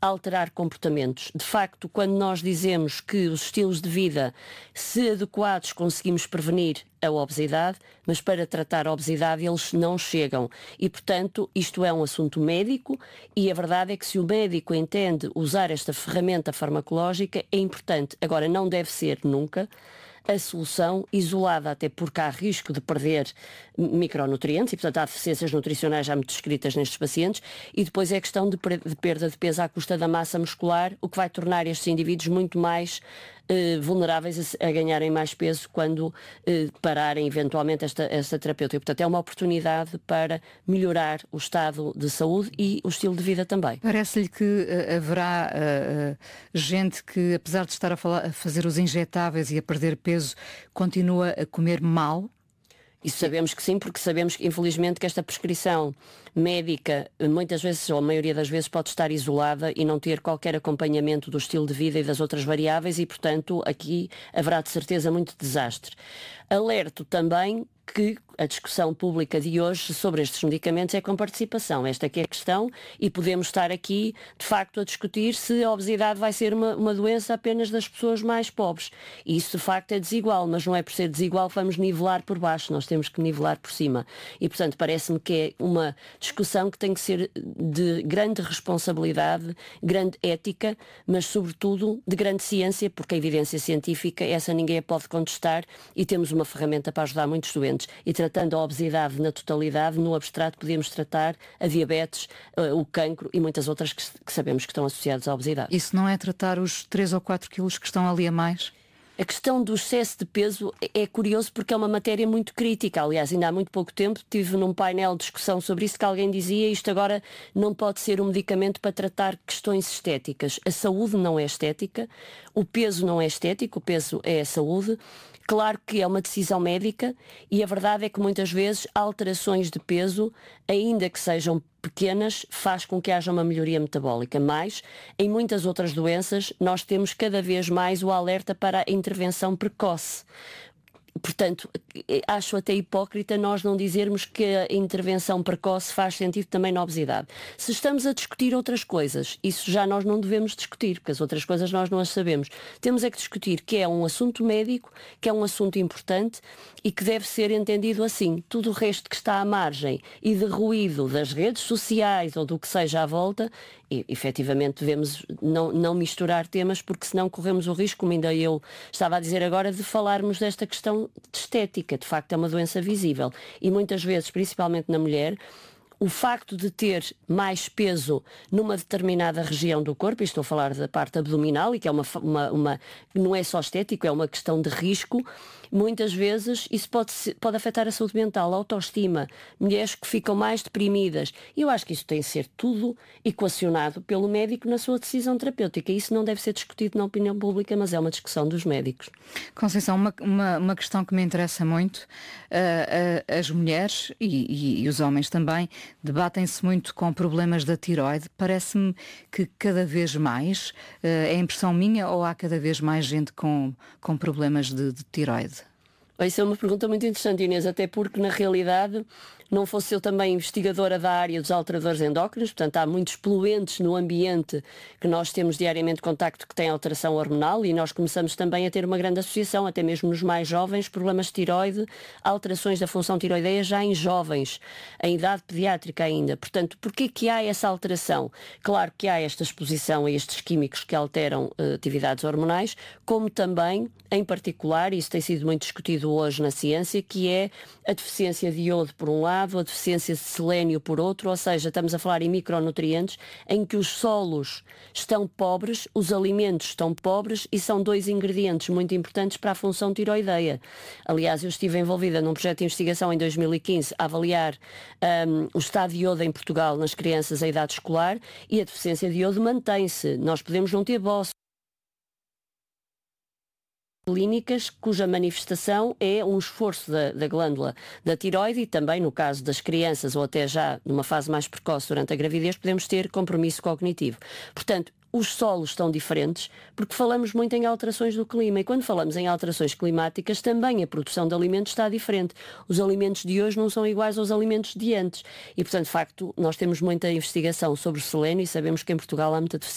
alterar comportamentos. De facto, quando nós dizemos que os estilos de vida, se adequados, conseguimos prevenir a obesidade, mas para tratar a obesidade eles não chegam. E, portanto, isto é um assunto médico e a verdade é que se o médico entende usar esta ferramenta farmacológica é importante. Agora, não deve ser nunca a solução isolada, até porque há risco de perder micronutrientes e, portanto, há deficiências nutricionais já muito descritas nestes pacientes e depois é a questão de perda de peso à custa da massa muscular, o que vai tornar estes indivíduos muito mais vulneráveis a ganharem mais peso quando pararem eventualmente esta terapêutica. Portanto, é uma oportunidade para melhorar o estado de saúde e o estilo de vida também. Parece-lhe que haverá gente que, apesar de estar a fazer os injetáveis e a perder peso, continua a comer mal? Isso sabemos que sim, porque sabemos que, infelizmente, que esta prescrição médica, muitas vezes, ou a maioria das vezes, pode estar isolada e não ter qualquer acompanhamento do estilo de vida e das outras variáveis e, portanto, aqui haverá de certeza muito desastre. Alerto também que a discussão pública de hoje sobre estes medicamentos é com participação. Esta que é a questão e podemos estar aqui, de facto, a discutir se a obesidade vai ser uma doença apenas das pessoas mais pobres. E isso, de facto, é desigual, mas não é por ser desigual que vamos nivelar por baixo, nós temos que nivelar por cima. E, portanto, parece-me que é uma discussão que tem que ser de grande responsabilidade, grande ética, mas, sobretudo, de grande ciência, porque a evidência científica, essa ninguém a pode contestar e temos uma ferramenta para ajudar muitos doentes. E tratando a obesidade na totalidade, no abstrato podemos tratar a diabetes, o cancro e muitas outras que sabemos que estão associadas à obesidade. Isso não é tratar os 3 ou 4 quilos que estão ali a mais? A questão do excesso de peso é curioso porque é uma matéria muito crítica. Aliás, ainda há muito pouco tempo tive num painel de discussão sobre isso que alguém dizia isto agora não pode ser um medicamento para tratar questões estéticas. A saúde não é estética, o peso não é estético, o peso é a saúde. Claro que é uma decisão médica e a verdade é que muitas vezes alterações de peso, ainda que sejam pequenas, faz com que haja uma melhoria metabólica. Mas, em muitas outras doenças, nós temos cada vez mais o alerta para a intervenção precoce. Portanto, acho até hipócrita nós não dizermos que a intervenção precoce faz sentido também na obesidade. Se estamos a discutir outras coisas, isso já nós não devemos discutir, porque as outras coisas nós não as sabemos. Temos é que discutir que é um assunto médico, que é um assunto importante e que deve ser entendido assim. Tudo o resto que está à margem e de ruído das redes sociais ou do que seja à volta, e, efetivamente devemos não misturar temas, porque senão corremos o risco, como ainda eu estava a dizer agora, de falarmos desta questão de estética. De facto é uma doença visível e muitas vezes, principalmente na mulher, o facto de ter mais peso numa determinada região do corpo, e estou a falar da parte abdominal, e que é não é só estético, é uma questão de risco, muitas vezes isso pode afetar a saúde mental, a autoestima, mulheres que ficam mais deprimidas. E eu acho que isso tem de ser tudo equacionado pelo médico na sua decisão terapêutica. Isso não deve ser discutido na opinião pública, mas é uma discussão dos médicos. Conceição, uma questão que me interessa muito, as mulheres e os homens também debatem-se muito com problemas da tiroide. Parece-me que cada vez mais, é impressão minha ou há cada vez mais gente com problemas de tiroide? Isso é uma pergunta muito interessante, Inês, até porque na realidade não fosse eu também investigadora da área dos alteradores endócrinos, portanto há muitos poluentes no ambiente que nós temos diariamente contacto que têm alteração hormonal e nós começamos também a ter uma grande associação, até mesmo nos mais jovens, problemas de tiroide, alterações da função tiroideia já em jovens, em idade pediátrica ainda. Portanto, porquê que há essa alteração? Claro que há esta exposição a estes químicos que alteram atividades hormonais, como também, em particular, e isso tem sido muito discutido hoje na ciência, que é a deficiência de iodo por um lado, a deficiência de selénio por outro, ou seja, estamos a falar em micronutrientes em que os solos estão pobres, os alimentos estão pobres e são dois ingredientes muito importantes para a função tiroideia. Aliás, eu estive envolvida num projeto de investigação em 2015 a avaliar o estado de iodo em Portugal nas crianças em idade escolar e a deficiência de iodo mantém-se. Nós podemos não ter bósforo clínicas cuja manifestação é um esforço da glândula da tiroide e também no caso das crianças ou até já numa fase mais precoce durante a gravidez podemos ter compromisso cognitivo. Portanto, os solos estão diferentes porque falamos muito em alterações do clima e quando falamos em alterações climáticas também a produção de alimentos está diferente. Os alimentos de hoje não são iguais aos alimentos de antes e, portanto, de facto, nós temos muita investigação sobre o selênio e sabemos que em Portugal há muita deficiência